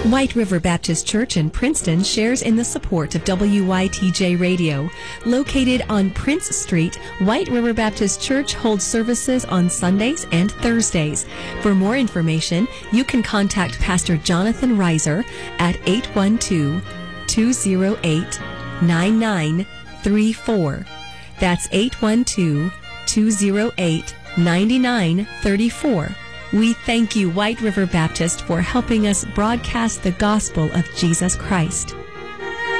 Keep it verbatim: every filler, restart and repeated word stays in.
White River Baptist Church in Princeton shares in the support of W Y T J Radio. Located on Prince Street, White River Baptist Church holds services on Sundays and Thursdays. For more information, you can contact Pastor Jonathan Reiser at eight one two, two oh eight, nine nine three four. That's eight one two, two oh eight, nine nine three four. We thank you, White River Baptist, for helping us broadcast the gospel of Jesus Christ.